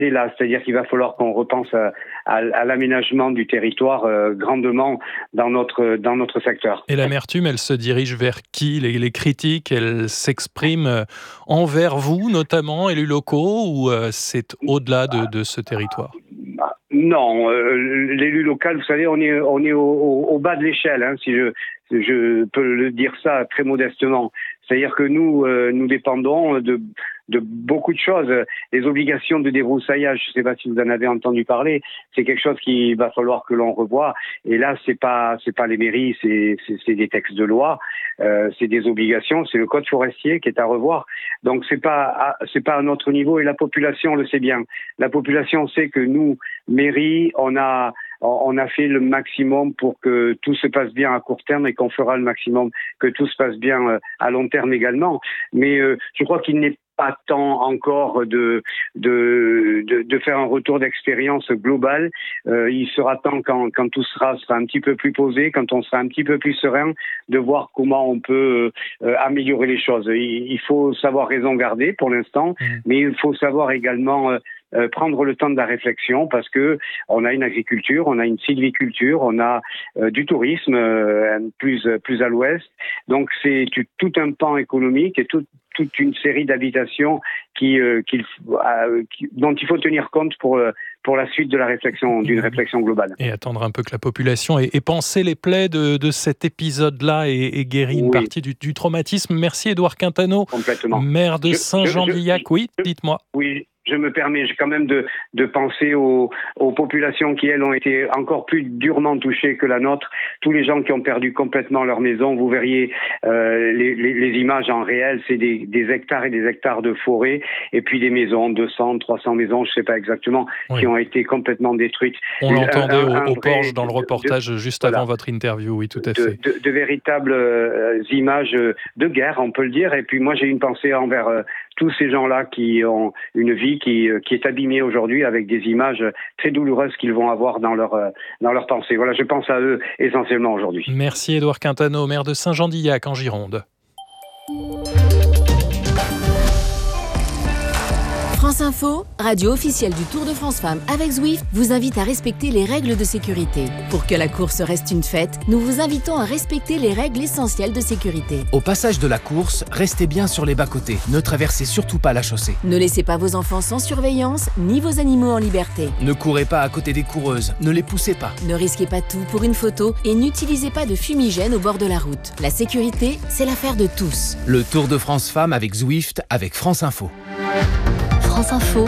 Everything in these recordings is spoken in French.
là, c'est-à-dire qu'il va falloir qu'on repense à l'aménagement du territoire grandement dans notre secteur. Et l'amertume, elle se dirige vers qui ? Les critiques, elles s'expriment envers vous, notamment, élus locaux, ou c'est au-delà de ce territoire ? Non, l'élu local, vous savez, on est au bas de l'échelle, hein, si je peux le dire ça très modestement. C'est-à-dire que nous dépendons de beaucoup de choses. Les obligations de débroussaillage, je ne sais pas si vous en avez entendu parler, c'est quelque chose qu'il va falloir que l'on revoie. Et là, c'est pas les mairies, c'est des textes de loi, c'est des obligations, c'est le code forestier qui est à revoir. Donc c'est pas à notre niveau, et la population le sait bien. La population sait que nous, mairie, on a fait le maximum pour que tout se passe bien à court terme, et qu'on fera le maximum que tout se passe bien à long terme également. Mais je crois qu'il n'est pas temps encore de faire un retour d'expérience global. Il sera temps, quand tout sera un petit peu plus posé, quand on sera un petit peu plus serein, de voir comment on peut améliorer les choses. Il faut savoir raison garder pour l'instant, mais il faut savoir également prendre le temps de la réflexion, parce que on a une agriculture, on a une sylviculture, on a du tourisme plus à l'ouest. Donc c'est tout un pan économique et toute une série d'habitations dont il faut tenir compte pour la suite de la réflexion, d'une réflexion globale. Et attendre un peu que la population ait pensé les plaies de cet épisode-là et guéri une partie du traumatisme. Merci Édouard Quintano, maire de Saint-Jean-d'Illac. Oui, dites-moi. Oui. Je me permets quand même de penser aux populations qui, elles, ont été encore plus durement touchées que la nôtre. Tous les gens qui ont perdu complètement leur maison, vous verriez les images en réel, c'est des hectares et des hectares de forêt, et puis des maisons, 200, 300 maisons, je ne sais pas exactement, qui ont été complètement détruites. On l'entendait au Porge dans le reportage juste avant votre interview, oui, tout à fait. De véritables images de guerre, on peut le dire, et puis moi j'ai une pensée envers tous ces gens-là qui ont une vie qui est abîmée aujourd'hui, avec des images très douloureuses qu'ils vont avoir dans leur pensée. Voilà, je pense à eux essentiellement aujourd'hui. Merci Édouard Quintano, maire de Saint-Jean-d'Illac en Gironde. France Info, radio officielle du Tour de France Femmes avec Zwift, vous invite à respecter les règles de sécurité. Pour que la course reste une fête, nous vous invitons à respecter les règles essentielles de sécurité. Au passage de la course, restez bien sur les bas-côtés. Ne traversez surtout pas la chaussée. Ne laissez pas vos enfants sans surveillance, ni vos animaux en liberté. Ne courez pas à côté des coureuses, ne les poussez pas. Ne risquez pas tout pour une photo et n'utilisez pas de fumigène au bord de la route. La sécurité, c'est l'affaire de tous. Le Tour de France Femmes avec Zwift, avec France Info. France Info,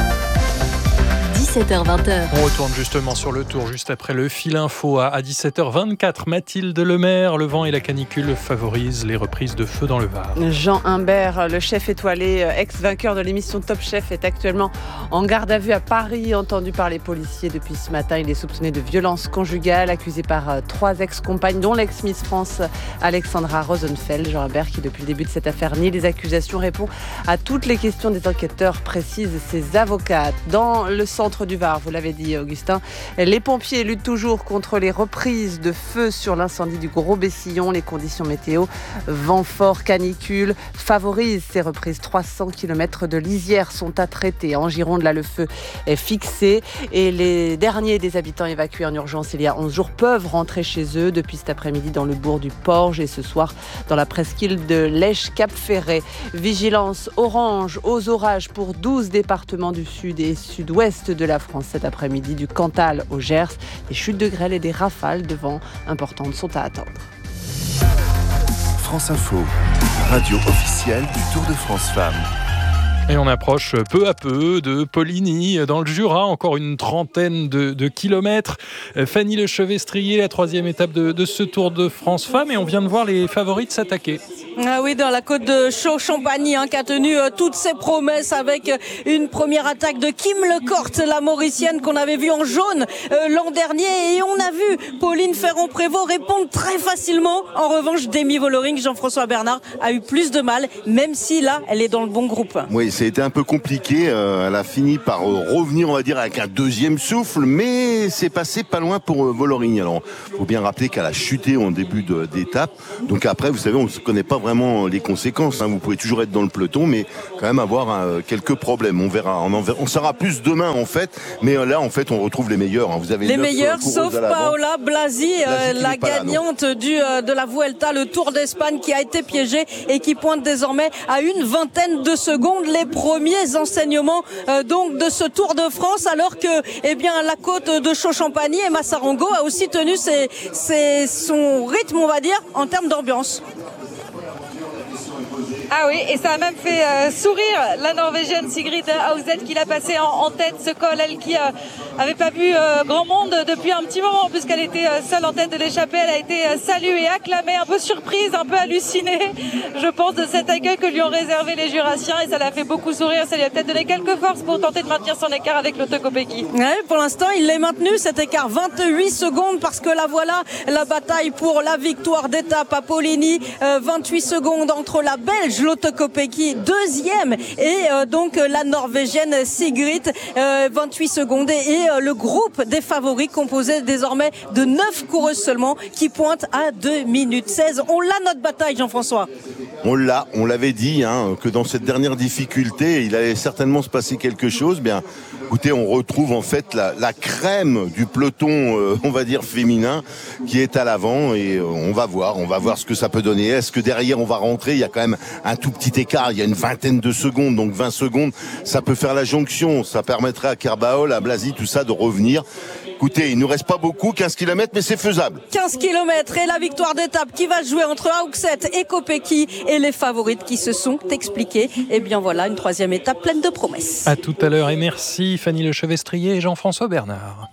17h-20h. On retourne justement sur le Tour, juste après le fil info à 17h24. Mathilde Lemaire, le vent et la canicule favorisent les reprises de feu dans le Var. Jean Humbert, le chef étoilé, ex-vainqueur de l'émission Top Chef, est actuellement en garde à vue à Paris, entendu par les policiers depuis ce matin. Il est soupçonné de violence conjugale, accusé par 3 ex-compagnes, dont l'ex-Miss France Alexandra Rosenfeld. Jean Humbert, qui depuis le début de cette affaire nie les accusations, répond à toutes les questions des enquêteurs, précisent ses avocats. Dans le centre du Var, vous l'avez dit Augustin, les pompiers luttent toujours contre les reprises de feu sur l'incendie du Gros Bessillon. Les conditions météo, vent fort, canicule, favorisent ces reprises. 300 km de lisière sont à traiter. En Gironde, là, le feu est fixé et les derniers des habitants évacués en urgence il y a 11 jours peuvent rentrer chez eux depuis cet après-midi dans le bourg du Porge et ce soir dans la presqu'île de Lèche-Cap-Ferret. Vigilance orange aux orages pour 12 départements du sud et sud-ouest de la France cet après-midi, du Cantal au Gers. Des chutes de grêle et des rafales de vent importantes sont à attendre. France Info, radio officielle du Tour de France Femmes. Et on approche peu à peu de Poligny, dans le Jura, encore une trentaine de kilomètres. Fanny Lechevestrier, la 3e étape de ce Tour de France Femmes, et on vient de voir les favorites s'attaquer. Ah oui, dans la côte de Chaux-Champagny, qui a tenu toutes ses promesses avec une première attaque de Kim Lecorte, la Mauricienne qu'on avait vue en jaune l'an dernier. Et on a vu Pauline Ferrand-Prévot répondre très facilement. En revanche, Demi Vollering, Jean-François Bernard, a eu plus de mal, même si là, elle est dans le bon groupe. Oui, ça a été un peu compliqué. Elle a fini par revenir, on va dire, avec un deuxième souffle, mais c'est passé pas loin pour Voloring. Alors, faut bien rappeler qu'elle a chuté en début d'étape. Donc après, vous savez, on ne connaît pas vraiment les conséquences. Vous pouvez toujours être dans le peloton, mais quand même avoir quelques problèmes. On verra. On saura plus demain, en fait. Mais là, en fait, on retrouve les meilleurs. Vous avez les meilleurs, sauf Paola Blasi, la gagnante de la Vuelta, le Tour d'Espagne, qui a été piégée et qui pointe désormais à une vingtaine de secondes les premiers enseignements donc de ce Tour de France, alors que la côte de Chaux-Champagny, Emma Sarongo, a aussi tenu son rythme, on va dire, en termes d'ambiance. Ah oui, et ça a même fait sourire la Norvégienne Sigrid Hauseth, qui l'a passé en tête ce col, elle qui avait pas vu grand monde depuis un petit moment, puisqu'elle était seule en tête de l'échappée. Elle a été saluée, acclamée, un peu surprise, un peu hallucinée, je pense, de cet accueil que lui ont réservé les Jurassiens, et ça l'a fait beaucoup sourire. Ça lui a peut-être donné quelques forces pour tenter de maintenir son écart avec Lotte Kopecky. Ouais, pour l'instant, il l'est maintenu, cet écart, 28 secondes, parce que là voilà la bataille pour la victoire d'étape à Poligny, 28 secondes entre la Belge Lotte Kopecky, deuxième, et donc la Norvégienne Sigrid, 28 secondes, et le groupe des favoris composé désormais de 9 coureuses seulement, qui pointent à 2 minutes 16. On l'a, notre bataille, Jean-François. On l'avait dit, que dans cette dernière difficulté, il allait certainement se passer quelque chose. Bien, écoutez, on retrouve en fait la crème du peloton, on va dire féminin, qui est à l'avant, et on va voir ce que ça peut donner. Est-ce que derrière on va rentrer? Il y a quand même un tout petit écart, il y a une vingtaine de secondes, donc 20 secondes, ça peut faire la jonction, ça permettrait à Kerbaol, à Blasi, tout ça de revenir. Écoutez, il nous reste pas beaucoup, 15 km, mais c'est faisable. 15 km et la victoire d'étape qui va jouer entre Haugset et Kopecky, et les favorites qui se sont expliquées. Et bien voilà, une troisième étape pleine de promesses. À tout à l'heure, et merci Fanny Lechevestrier et Jean-François Bernard.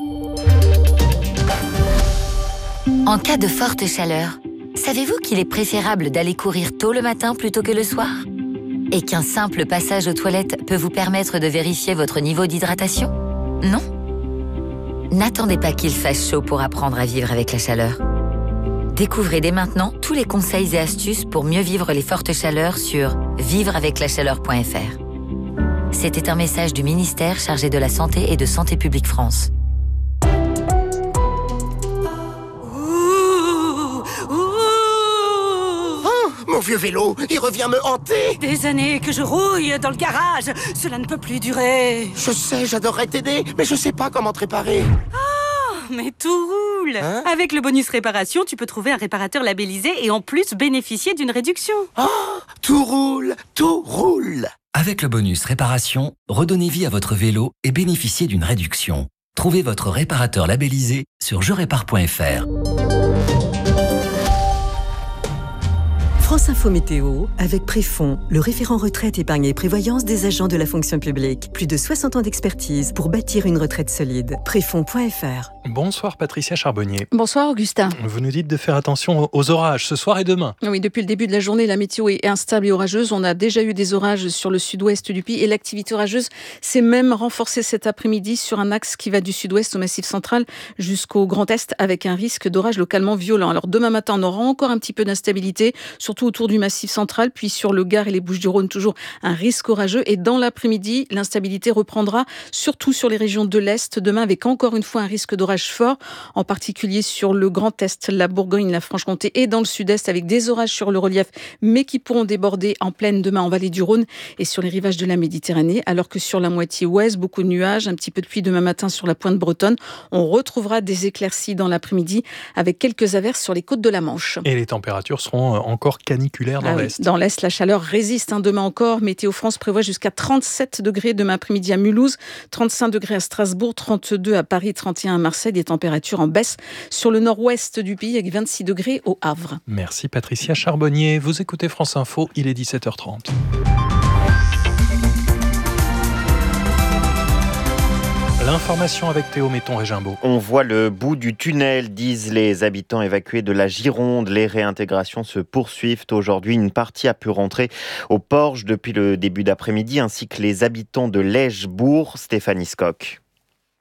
En cas de forte chaleur, savez-vous qu'il est préférable d'aller courir tôt le matin plutôt que le soir? Et qu'un simple passage aux toilettes peut vous permettre de vérifier votre niveau d'hydratation? Non? N'attendez pas qu'il fasse chaud pour apprendre à vivre avec la chaleur. Découvrez dès maintenant tous les conseils et astuces pour mieux vivre les fortes chaleurs sur vivreaveclachaleur.fr. C'était un message du ministère chargé de la Santé et de Santé publique France. Mon vieux vélo, il revient me hanter. Des années que je rouille dans le garage. Cela ne peut plus durer. Je sais, j'adorerais t'aider, mais je sais pas comment te réparer. Oh, mais tout roule. Avec le bonus réparation, tu peux trouver un réparateur labellisé et en plus bénéficier d'une réduction. Oh, tout roule, tout roule. Avec le bonus réparation, redonnez vie à votre vélo et bénéficiez d'une réduction. Trouvez votre réparateur labellisé sur jerépare.fr. France Info Météo, avec Préfond, le référent retraite, épargne et prévoyance des agents de la fonction publique. Plus de 60 ans d'expertise pour bâtir une retraite solide. Préfond.fr. Bonsoir Patricia Charbonnier. Bonsoir Augustin. Vous nous dites de faire attention aux orages ce soir et demain. Oui, depuis le début de la journée, la météo est instable et orageuse. On a déjà eu des orages sur le sud-ouest du pays et l'activité orageuse s'est même renforcée cet après-midi sur un axe qui va du sud-ouest au Massif central jusqu'au Grand Est, avec un risque d'orage localement violent. Alors demain matin, on aura encore un petit peu d'instabilité, surtout autour du Massif central, puis sur le Gard et les Bouches-du-Rhône, toujours un risque orageux. Et dans l'après-midi, l'instabilité reprendra, surtout sur les régions de l'Est, demain avec encore une fois un risque d'orage fort, en particulier sur le Grand Est, la Bourgogne, la Franche-Comté et dans le Sud-Est, avec des orages sur le relief, mais qui pourront déborder en plaine demain en vallée du Rhône et sur les rivages de la Méditerranée, alors que sur la moitié ouest, beaucoup de nuages, un petit peu de pluie demain matin sur la pointe bretonne. On retrouvera des éclaircies dans l'après-midi avec quelques averses sur les côtes de la Manche. Et les températures seront encore caniculaires dans l'Est. Dans l'Est, la chaleur résiste demain encore. Météo France prévoit jusqu'à 37 degrés demain après-midi à Mulhouse, 35 degrés à Strasbourg, 32 à Paris, 31 à Marseille. Des températures en baisse sur le nord-ouest du pays avec 26 degrés au Havre. Merci Patricia Charbonnier. Vous écoutez France Info, il est 17h30. L'information avec Théo Metton-Régimbaud. On voit le bout du tunnel, disent les habitants évacués de la Gironde. Les réintégrations se poursuivent aujourd'hui. Une partie a pu rentrer au Porge depuis le début d'après-midi, ainsi que les habitants de Lège-Bourg. Stéphanie Skock.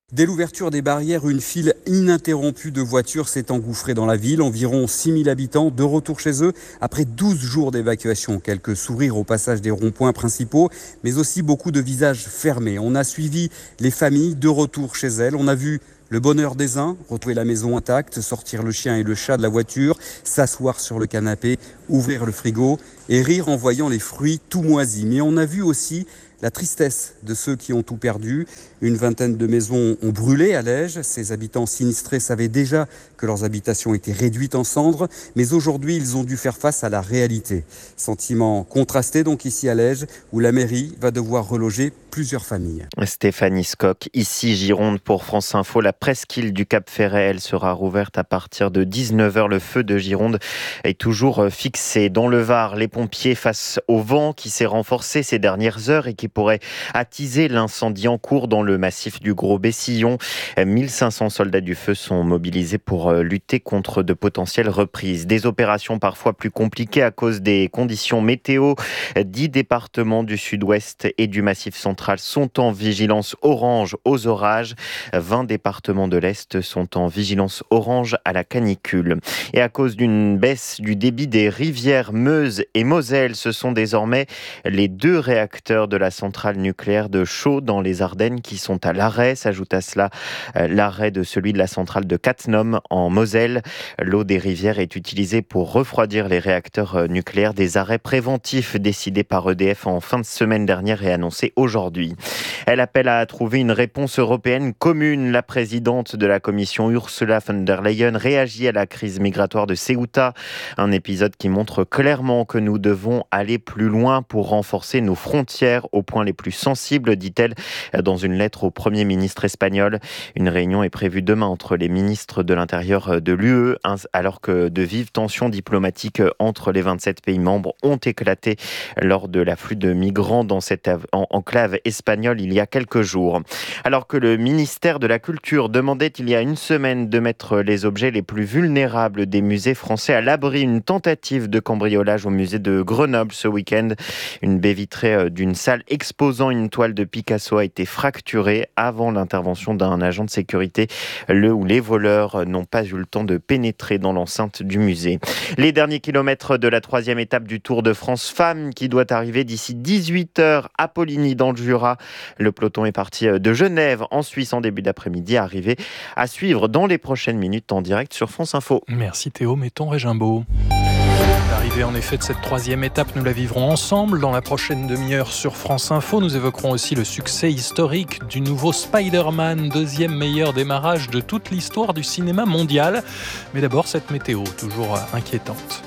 Dès l'ouverture des barrières, une file ininterrompue de voitures s'est engouffrée dans la ville. Environ 6000 habitants de retour chez eux après 12 jours d'évacuation. Quelques sourires au passage des ronds-points principaux, mais aussi beaucoup de visages fermés. On a suivi les familles de retour chez elles. On a vu le bonheur des uns, retrouver la maison intacte, sortir le chien et le chat de la voiture, s'asseoir sur le canapé, ouvrir le frigo et rire en voyant les fruits tout moisis. Mais on a vu aussi la tristesse de ceux qui ont tout perdu. Une vingtaine de maisons ont brûlé à Lège. Ces habitants sinistrés savaient déjà que leurs habitations étaient réduites en cendres, mais aujourd'hui, ils ont dû faire face à la réalité. Sentiment contrasté donc ici à Lège, où la mairie va devoir reloger plusieurs familles. Stéphanie Skock, ici Gironde pour France Info. La presqu'île du Cap Ferret, elle sera rouverte à partir de 19h. Le feu de Gironde est toujours fixé. Dans le Var, les pompiers face au vent qui s'est renforcé ces dernières heures et qui pourrait attiser l'incendie en cours dans le massif du Gros Bessillon. 1500 soldats du feu sont mobilisés pour lutter contre de potentielles reprises. Des opérations parfois plus compliquées à cause des conditions météo. 10 départements du sud-ouest et du massif central sont en vigilance orange aux orages. 20 départements de l'Est sont en vigilance orange à la canicule. Et à cause d'une baisse du débit des rivières Meuse et Moselle, ce sont désormais les 2 réacteurs de la centrale nucléaire de Chaux dans les Ardennes qui sont à l'arrêt. S'ajoute à cela l'arrêt de celui de la centrale de Cattenom en Moselle. L'eau des rivières est utilisée pour refroidir les réacteurs nucléaires. Des arrêts préventifs décidés par EDF en fin de semaine dernière et annoncés aujourd'hui. Elle appelle à trouver une réponse européenne commune. La présidente de la Commission, Ursula von der Leyen, réagit à la crise migratoire de Ceuta. Un épisode qui montre clairement que nous devons aller plus loin pour renforcer nos frontières aux points les plus sensibles, dit-elle dans une lettre au Premier ministre espagnol. Une réunion est prévue demain entre les ministres de l'Intérieur de l'UE, alors que de vives tensions diplomatiques entre les 27 pays membres ont éclaté lors de l'afflux de migrants dans cette enclave espagnole il y a quelques jours. Alors que le ministère de la Culture demandait il y a une semaine de mettre les objets les plus vulnérables des musées français à l'abri, une tentative de cambriolage au musée de Grenoble ce week-end. Une baie vitrée d'une salle exposant une toile de Picasso a été fracturée avant l'intervention d'un agent de sécurité. Les voleurs n'ont pas eu le temps de pénétrer dans l'enceinte du musée. Les derniers kilomètres de la 3e étape du Tour de France Femmes qui doit arriver d'ici 18h à Poligny dans le Jura. Le peloton est parti de Genève en Suisse en début d'après-midi, arrivé à suivre dans les prochaines minutes en direct sur France Info. Merci Théo, mettons Régimbaud. L'arrivée en effet de cette 3e étape, nous la vivrons ensemble dans la prochaine demi-heure sur France Info. Nous évoquerons aussi le succès historique du nouveau Spider-Man, 2e meilleur démarrage de toute l'histoire du cinéma mondial. Mais d'abord cette météo, toujours inquiétante.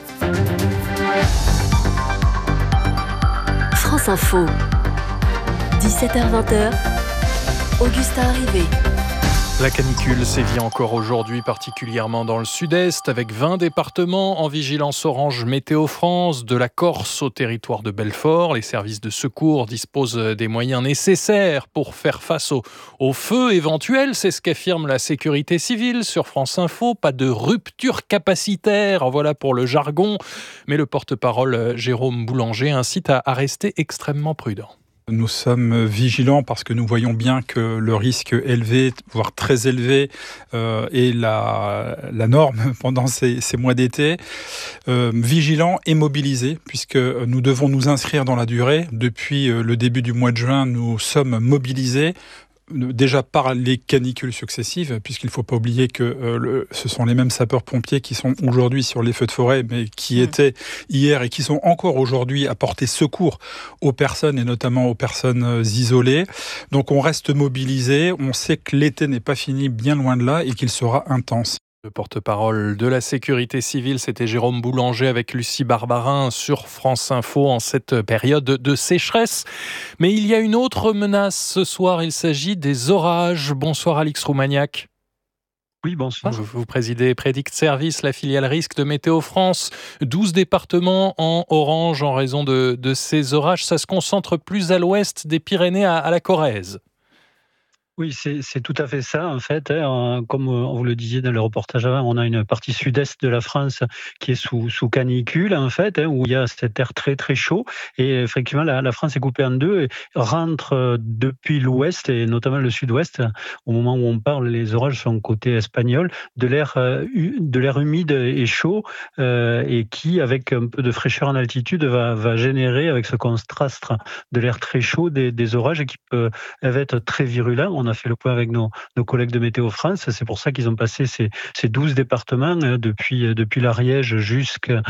France Info, 17h-20h, Augustin Arrivé. La canicule sévit encore aujourd'hui, particulièrement dans le sud-est, avec 20 départements en vigilance orange Météo France, de la Corse au territoire de Belfort. Les services de secours disposent des moyens nécessaires pour faire face au feu éventuel. C'est ce qu'affirme la sécurité civile sur France Info. Pas de rupture capacitaire, voilà pour le jargon. Mais le porte-parole Jérôme Boulanger incite à rester extrêmement prudent. Nous sommes vigilants parce que nous voyons bien que le risque élevé, voire très élevé, est la norme pendant ces mois d'été. Vigilants et mobilisés, puisque nous devons nous inscrire dans la durée. Depuis le début du mois de juin, nous sommes mobilisés. Déjà par les canicules successives, puisqu'il ne faut pas oublier que ce sont les mêmes sapeurs-pompiers qui sont aujourd'hui sur les feux de forêt, mais qui étaient hier et qui sont encore aujourd'hui à porter secours aux personnes, et notamment aux personnes isolées. Donc on reste mobilisé, on sait que l'été n'est pas fini, bien loin de là, et qu'il sera intense. Le porte-parole de la sécurité civile, c'était Jérôme Boulanger avec Lucie Barbarin sur France Info en cette période de sécheresse. Mais il y a une autre menace ce soir, il s'agit des orages. Bonsoir Alix Roumaniac. Oui, bonsoir. Vous présidez Predict Service, la filiale risque de Météo France. 12 départements en orange en raison de ces orages. Ça se concentre plus à l'ouest des Pyrénées à la Corrèze. Oui, c'est tout à fait ça, en fait. Comme vous le disiez dans le reportage avant, on a une partie sud-est de la France qui est sous canicule, en fait, où il y a cet air très, très chaud. Et effectivement, la France est coupée en deux et rentre depuis l'ouest, et notamment le sud-ouest. Au moment où on parle, les orages sont côté espagnol, de l'air humide et chaud, et qui, avec un peu de fraîcheur en altitude, va générer, avec ce contraste de l'air très chaud, des orages qui peuvent être très virulents. On a fait le point avec nos collègues de Météo France. C'est pour ça qu'ils ont passé ces 12 départements, depuis l'Ariège jusqu'à,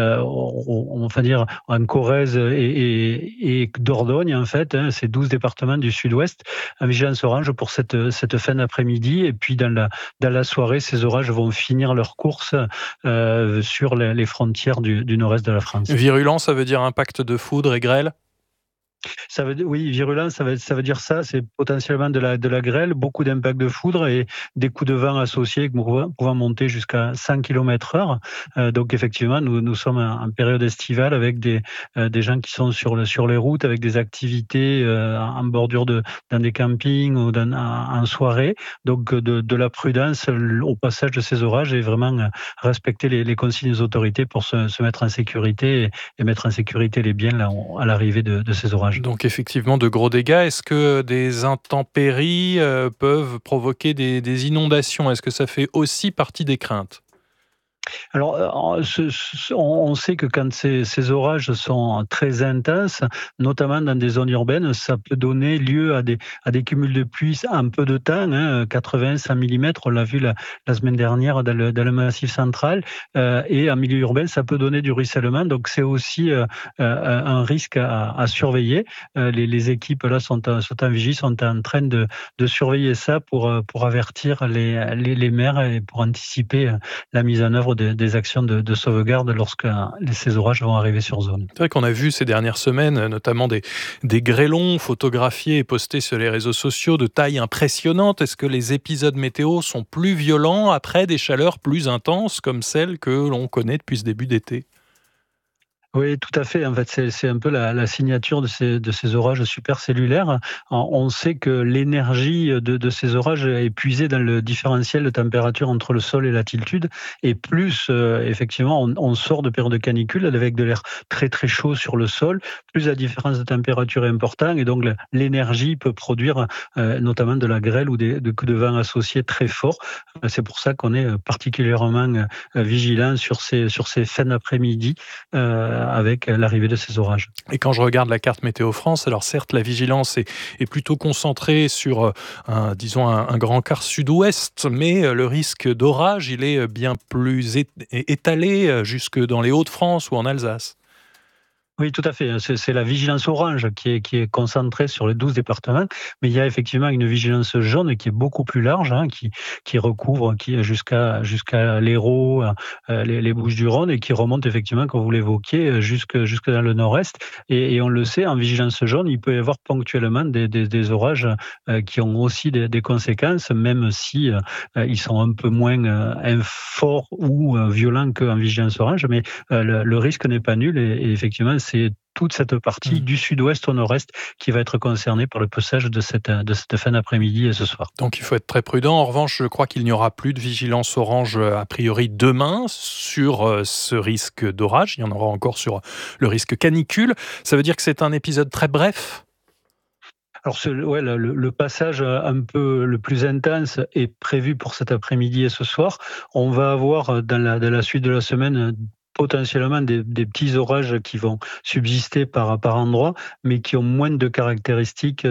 on va dire, en Corrèze et Dordogne, en fait, ces 12 départements du sud-ouest, en vigilance orange pour cette fin d'après-midi. Et puis, dans la soirée, ces orages vont finir leur course sur les frontières du nord-est de la France. Virulent, ça veut dire impact de foudre et grêle? Oui, virulent, ça veut dire ça. C'est potentiellement de la grêle, beaucoup d'impacts de foudre et des coups de vent associés pouvant monter jusqu'à 100 km/h. Donc effectivement, nous sommes en période estivale avec des gens qui sont sur les routes, avec des activités en bordure dans des campings ou en soirée. Donc de la prudence au passage de ces orages et vraiment respecter les consignes des autorités pour se mettre en sécurité et mettre en sécurité les biens là, à l'arrivée de ces orages. Donc effectivement de gros dégâts. Est-ce que des intempéries peuvent provoquer des inondations? Est-ce que ça fait aussi partie des craintes? Alors, on sait que quand ces orages sont très intenses, notamment dans des zones urbaines, ça peut donner lieu à des cumuls de pluie en peu de temps, 80-100 mm, on l'a vu la semaine dernière dans le Massif central, et en milieu urbain, ça peut donner du ruissellement, donc c'est aussi un risque à surveiller. Les équipes là sont en vigie, sont en train de surveiller ça pour avertir les maires et pour anticiper la mise en œuvre des actions de sauvegarde lorsque ces orages vont arriver sur zone. C'est vrai qu'on a vu ces dernières semaines notamment des grêlons photographiés et postés sur les réseaux sociaux de taille impressionnante. Est-ce que les épisodes météo sont plus violents après des chaleurs plus intenses comme celles que l'on connaît depuis ce début d'été ? Oui, tout à fait. En fait, c'est un peu la signature de ces orages supercellulaires. On sait que l'énergie de ces orages est puisée dans le différentiel de température entre le sol et l'altitude. Et plus, effectivement, on sort de périodes de canicule avec de l'air très très chaud sur le sol, plus la différence de température est importante. Et donc, l'énergie peut produire notamment de la grêle ou des coups de vent associés très forts. C'est pour ça qu'on est particulièrement vigilant sur ces fins d'après-midi. Avec l'arrivée de ces orages. Et quand je regarde la carte Météo France, alors certes la vigilance est plutôt concentrée sur un grand quart sud-ouest, mais le risque d'orage il est bien plus étalé jusque dans les Hauts-de-France ou en Alsace. Oui, tout à fait. C'est la vigilance orange qui est concentrée sur les 12 départements, mais il y a effectivement une vigilance jaune qui est beaucoup plus large, qui recouvre jusqu'à l'Hérault, les Bouches-du-Rhône, et qui remonte effectivement, comme vous l'évoquiez, jusque dans le nord-est. Et on le sait, en vigilance jaune, il peut y avoir ponctuellement des orages qui ont aussi des conséquences, même si ils sont un peu moins forts ou violents qu'en vigilance orange, mais le risque n'est pas nul et effectivement, c'est toute cette partie du sud-ouest au nord-est qui va être concernée par le passage de cette fin d'après-midi et ce soir. Donc il faut être très prudent. En revanche, je crois qu'il n'y aura plus de vigilance orange a priori demain sur ce risque d'orage. Il y en aura encore sur le risque canicule. Ça veut dire que c'est un épisode très bref ? Alors le passage un peu le plus intense est prévu pour cet après-midi et ce soir. On va avoir dans la suite de la semaine potentiellement des petits orages qui vont subsister par endroits, mais qui ont moins de caractéristiques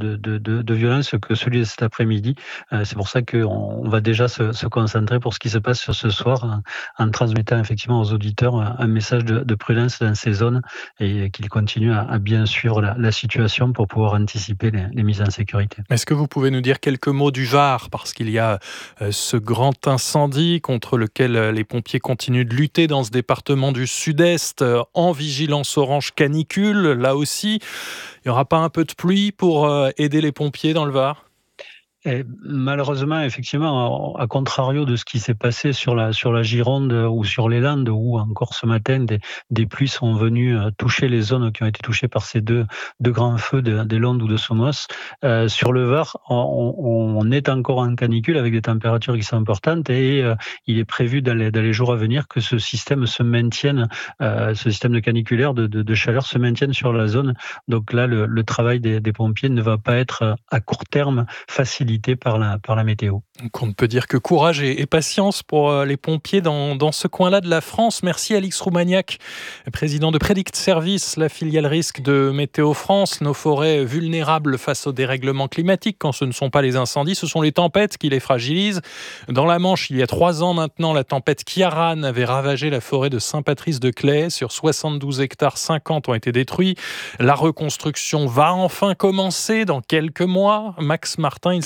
de violence que celui de cet après-midi. C'est pour ça qu'on va déjà se concentrer pour ce qui se passe sur ce soir, en transmettant effectivement aux auditeurs un message de prudence dans ces zones et qu'ils continuent à bien suivre la situation pour pouvoir anticiper les mises en sécurité. Est-ce que vous pouvez nous dire quelques mots du Var, parce qu'il y a ce grand incendie contre lequel les pompiers continuent de lutter dans ce département du Sud-Est en vigilance orange canicule, là aussi. Il n'y aura pas un peu de pluie pour aider les pompiers dans le Var ? Et malheureusement, effectivement, à contrario de ce qui s'est passé sur la Gironde ou sur les Landes, où encore ce matin des pluies sont venues toucher les zones qui ont été touchées par ces deux grands feux des Landes ou de Somos, sur le Var, on est encore en canicule avec des températures qui sont importantes et il est prévu dans les jours à venir que ce système se maintienne, ce système de caniculaire de chaleur se maintienne sur la zone. Donc là, le travail des pompiers ne va pas être à court terme facilité par la météo. Donc on ne peut dire que courage et patience pour les pompiers dans ce coin-là de la France. Merci Alix Roumaniac, président de Predict Service, la filiale risque de Météo France. Nos forêts vulnérables face au dérèglement climatique, quand ce ne sont pas les incendies, ce sont les tempêtes qui les fragilisent. Dans la Manche, il y a 3 ans maintenant, la tempête Ciaran avait ravagé la forêt de Saint-Patrice-de-Claye. Sur 72 hectares, 50 ont été détruits. La reconstruction va enfin commencer dans quelques mois. Max Martin, il